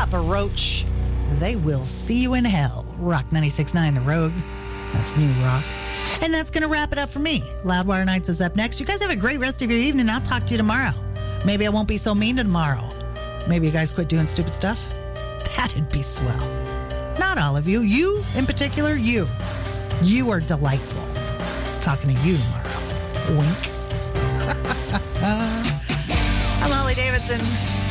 Papa Roach. They will see you in hell. Rock 96.9 The Rogue. That's new rock. And that's going to wrap it up for me. Loudwire Nights is up next. You guys have a great rest of your evening. I'll talk to you tomorrow. Maybe I won't be so mean tomorrow. Maybe you guys quit doing stupid stuff. That'd be swell. Not all of you. You, in particular, you. You are delightful. Talking to you tomorrow. Wink. I'm Holly Davidson.